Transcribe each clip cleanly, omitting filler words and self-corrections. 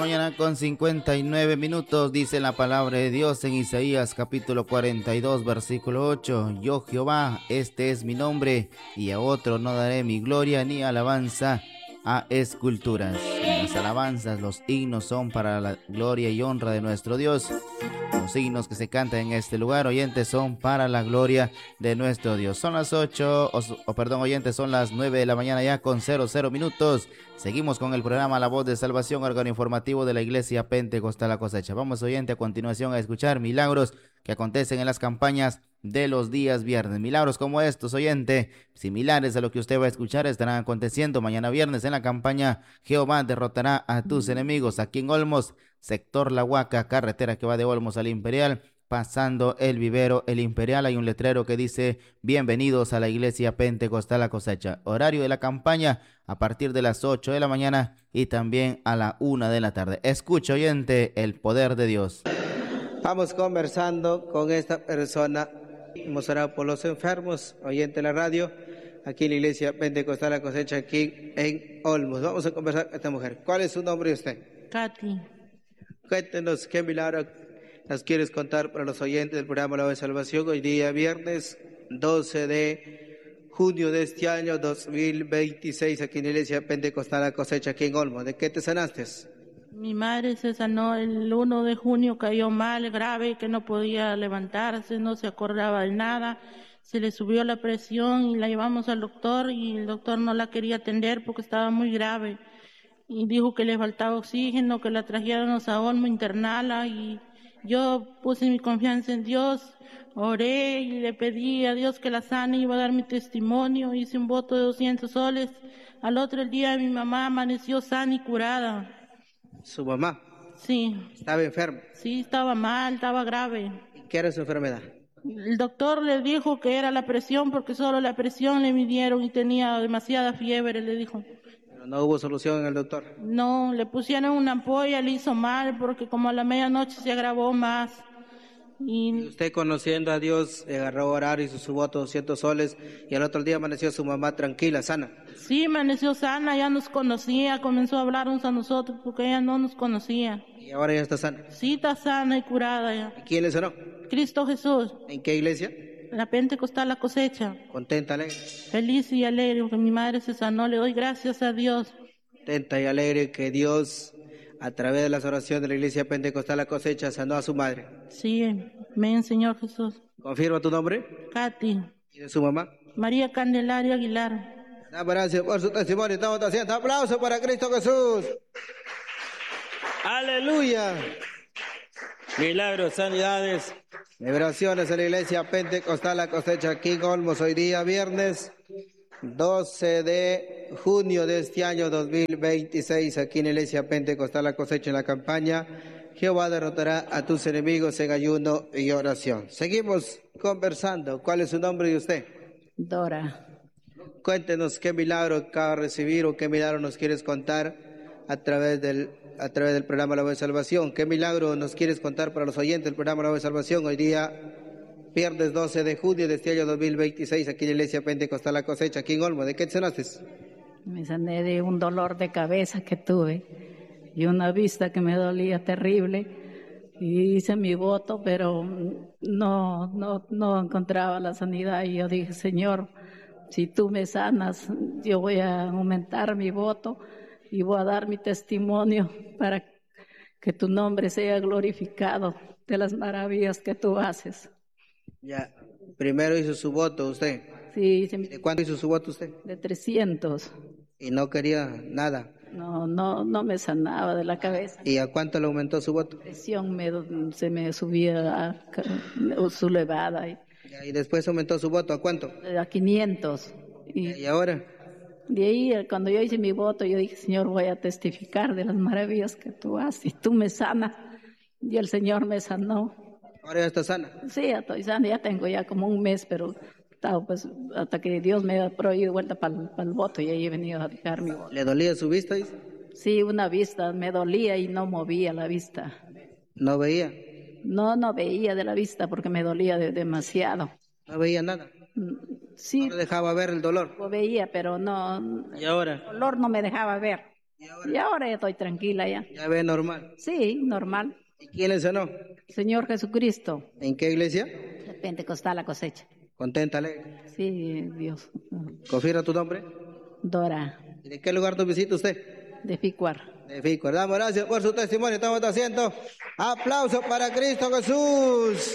Mañana con 59 minutos dice la palabra de Dios en Isaías capítulo 42 versículo 8. Yo Jehová, este es mi nombre, y a otro no daré mi gloria ni alabanza a esculturas. Las alabanzas, los himnos son para la gloria y honra de nuestro Dios. Los himnos que se cantan en este lugar, oyentes, son para la gloria de nuestro Dios. Son las 8, oyentes, son las 9 de la mañana ya con 00 minutos. Seguimos con el programa La Voz de Salvación, órgano informativo de la Iglesia Pentecostal La Cosecha. Vamos, oyente, a continuación a escuchar milagros que acontecen en las campañas de los días viernes. Milagros como estos, oyente, similares a lo que usted va a escuchar, estarán aconteciendo mañana viernes en la campaña Jehová derrotará a tus enemigos, aquí en Olmos, sector La Huaca, carretera que va de Olmos al Imperial, pasando el vivero El Imperial. Hay un letrero que dice: bienvenidos a la Iglesia Pentecostal La Cosecha. Horario de la campaña a partir de las 8 de la mañana y también a la 1 de la tarde. Escucha, oyente, el poder de Dios. Vamos conversando con esta persona. Hemos orado por los enfermos, oyente de la radio, aquí en la Iglesia Pentecostal La Cosecha, aquí en Olmos. Vamos a conversar con esta mujer. ¿Cuál es su nombre de usted? Katy. Cuéntenos qué milagro nos quieres contar para los oyentes del programa La Voz de Salvación. Hoy día viernes 12 de junio de este año 2026, aquí en la Iglesia Pentecostal La Cosecha, aquí en Olmos. ¿De qué te sanaste? Mi madre se sanó el 1 de junio, cayó mal, grave, que no podía levantarse, no se acordaba de nada. Se le subió la presión y la llevamos al doctor y el doctor no la quería atender porque estaba muy grave. Y dijo que le faltaba oxígeno, que la trajéramos a Olmo, internarla, y yo puse mi confianza en Dios, oré y le pedí a Dios que la sane, iba a dar mi testimonio, hice un voto de 200 soles. Al otro día mi mamá amaneció sana y curada. ¿Su mamá? Sí. ¿Estaba enferma? Sí, estaba mal, estaba grave. ¿Y qué era su enfermedad? El doctor le dijo que era la presión porque solo la presión le midieron y tenía demasiada fiebre, le dijo. Pero no hubo solución en el doctor. No, le pusieron una ampolla, le hizo mal porque como a la medianoche se agravó más. Y usted, conociendo a Dios, agarró a orar, hizo su voto 200 soles y al otro día amaneció su mamá tranquila, sana. Sí, amaneció sana, ya nos conocía, comenzó a hablarnos a nosotros porque ella no nos conocía. ¿Y ahora ya está sana? Sí, está sana y curada ya. ¿Y quién le sanó? Cristo Jesús. ¿En qué iglesia? La Pentecostal La Cosecha. ¿Contenta, alegre? Feliz y alegre porque mi madre se sanó, le doy gracias a Dios. Contenta y alegre que Dios, a través de las oraciones de la Iglesia Pentecostal La Cosecha, sanó a su madre. Sí, amén, Señor Jesús. ¿Confirma tu nombre? Katy. ¿Y de su mamá? María Candelaria Aguilar. Gracias por su testimonio. Estamos haciendo aplausos para Cristo Jesús. Aleluya. Milagros, sanidades, liberaciones en la Iglesia Pentecostal La Cosecha, aquí en Olmos, hoy día viernes 12 de junio de este año 2026, aquí en la Iglesia Pentecostal La Cosecha, en la campaña Jehová derrotará a tus enemigos en ayuno y oración. Seguimos conversando. ¿Cuál es su nombre de usted? Dora. Cuéntenos qué milagro acaba de recibir o qué milagro nos quieres contar a través del programa La Voz de Salvación. ¿Qué milagro nos quieres contar para los oyentes del programa La Voz de Salvación? Hoy día, viernes 12 de junio de este año 2026, aquí en la Iglesia Pentecostal La Cosecha, aquí en Olmo. ¿De qué te sanaste? Me sané de un dolor de cabeza que tuve y una vista que me dolía terrible. Y hice mi voto, pero no encontraba la sanidad. Y yo dije, Señor, si tú me sanas, yo voy a aumentar mi voto y voy a dar mi testimonio para que tu nombre sea glorificado de las maravillas que tú haces. Ya, primero hizo su voto usted. Sí, hice ¿De cuánto hizo su voto usted? De 300. Y no quería nada. No me sanaba de la cabeza. ¿Y a cuánto le aumentó su voto? La presión se me subía a su elevada. Y después aumentó su voto, ¿a cuánto? A 500. ¿Y ahora? De ahí, cuando yo hice mi voto, yo dije, Señor, voy a testificar de las maravillas que tú haces. Y tú me sanas. Y el Señor me sanó. ¿Ahora ya está sana? Sí, ya estoy sana. Ya tengo ya como un mes, pero pues, hasta que Dios me ha prohibido vuelta para el voto y ahí he venido a dejar mi voto. ¿Le dolía su vista? Sí, una vista. Me dolía y no movía la vista. ¿No veía? No veía de la vista porque me dolía demasiado. ¿No veía nada? Sí. ¿No le dejaba ver el dolor? Lo veía, pero no. ¿Y ahora? El dolor no me dejaba ver. Y ahora ya estoy tranquila ya. ¿Ya ve normal? Sí, normal. ¿Y quién le sanó? Señor Jesucristo. ¿En qué iglesia? De Pentecostal La Cosecha. ¿Contenta, alegre? Sí, Dios. ¿Confirma tu nombre? Dora. ¿Y de qué lugar nos visita usted? De Ficuar. De Ficuar. Damos gracias por su testimonio. Estamos haciendo aplausos para Cristo Jesús.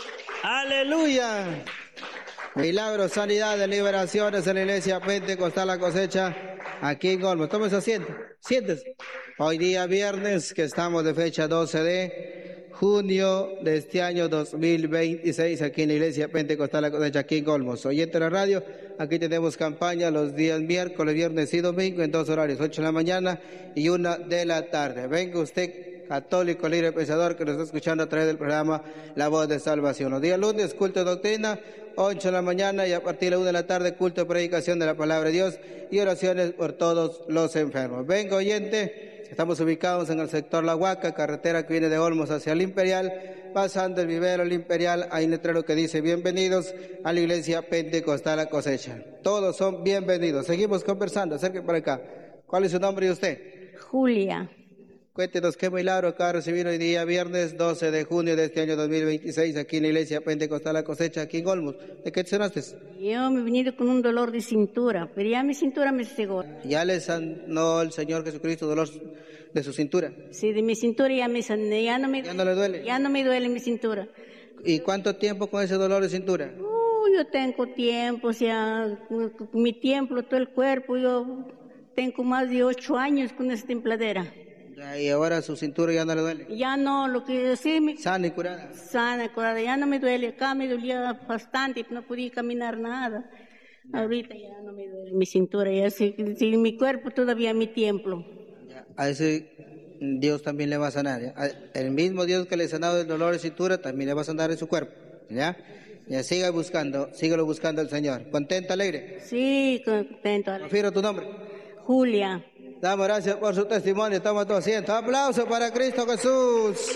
Aleluya. Milagros, sanidades, liberaciones en la iglesia Pentecostal La Cosecha, aquí en Olmos. Tome asiento, siéntese. Hoy día viernes, que estamos de fecha 12 de junio de este año 2026, aquí en la iglesia Pentecostal La Cosecha, aquí en Olmos. Oyente de la radio, aquí tenemos campaña los días miércoles, viernes y domingo en 2 horarios, 8 de la mañana y 1 de la tarde. Venga usted, católico, libre pensador, que nos está escuchando a través del programa La Voz de Salvación. Los días lunes, culto de doctrina, 8 de la mañana y a partir de la 1 de la tarde, culto de predicación de la palabra de Dios y oraciones por todos los enfermos. Venga, oyente, estamos ubicados en el sector La Huaca, carretera que viene de Olmos hacia el Imperial, pasando el vivero El Imperial, hay un letrero que dice bienvenidos a la iglesia Pentecostal La Cosecha. Todos son bienvenidos. Seguimos conversando, acerque por acá. ¿Cuál es su nombre y usted? Julia. Cuéntenos qué milagro acaba de recibir hoy día, viernes 12 de junio de este año 2026, aquí en la iglesia Pentecostal La Cosecha, aquí en Olmos. ¿De qué te sanaste? Yo me he venido con un dolor de cintura, pero ya mi cintura me cegó. ¿Ya le sanó el Señor Jesucristo dolor de su cintura? Sí, de mi cintura ya me sané, ¿Ya no le duele? Ya no me duele mi cintura. ¿Y cuánto tiempo con ese dolor de cintura? Yo tengo tiempo, o sea, mi tiempo, todo el cuerpo, yo tengo más de 8 años con esta templadera. Y ahora su cintura ya no le duele. Ya no, lo que sí me... Sana y curada. Sana, curada, ya no me duele. Acá me dolía bastante, no podía caminar nada. Ahorita ya no me duele mi cintura, ya sí, mi cuerpo todavía mi templo. A ese Dios también le va a sanar, ¿ya? El mismo Dios que le ha sanado el dolor de cintura también le va a sanar en su cuerpo, ¿ya? Ya sígalo buscando al Señor. ¿Contenta, alegre? Sí, contento. Confirma tu nombre. Julia. Damos gracias por su testimonio. Estamos todos asientos. Aplauso para Cristo Jesús.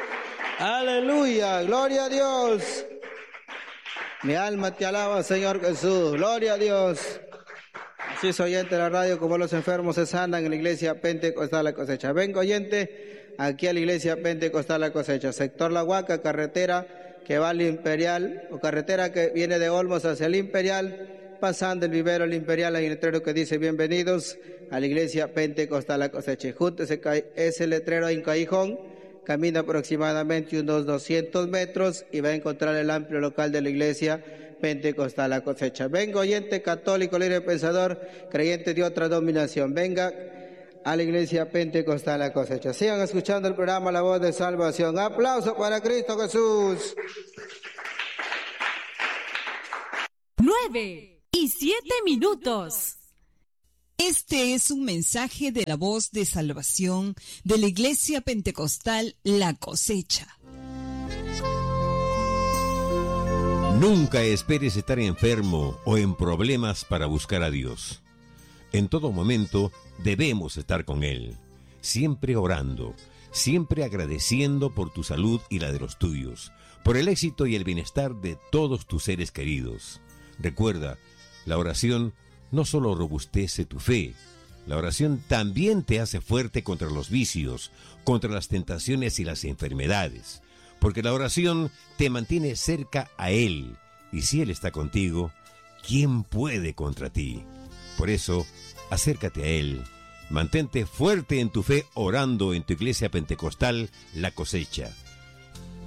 Aleluya. Gloria a Dios. Mi alma te alaba, Señor Jesús. Gloria a Dios. Así es, oyente de la radio, como los enfermos se sanan en la iglesia Pentecostal La Cosecha. Venga, oyente, aquí a la iglesia Pentecostal La Cosecha. Sector La Huaca, carretera que va al Imperial, o carretera que viene de Olmos hacia el Imperial. Pasando el vivero El Imperial, hay un letrero que dice bienvenidos a la iglesia Pentecostal La Cosecha. Junto ese letrero hay un callejón, camina aproximadamente unos 200 metros y va a encontrar el amplio local de la iglesia Pentecostal La Cosecha. Venga, oyente católico, libre pensador, creyente de otra dominación, venga a la iglesia Pentecostal La Cosecha. Sigan escuchando el programa La Voz de Salvación. Aplauso para Cristo Jesús. 9:07. Este es un mensaje de la Voz de Salvación de la Iglesia Pentecostal La Cosecha. Nunca esperes estar enfermo o en problemas para buscar a Dios. En todo momento debemos estar con Él, siempre orando, siempre agradeciendo por tu salud y la de los tuyos, por el éxito y el bienestar de todos tus seres queridos. Recuerda, la oración no solo robustece tu fe, la oración también te hace fuerte contra los vicios, contra las tentaciones y las enfermedades, porque la oración te mantiene cerca a Él, y si Él está contigo, ¿quién puede contra ti? Por eso, acércate a Él, mantente fuerte en tu fe orando en tu iglesia pentecostal La Cosecha.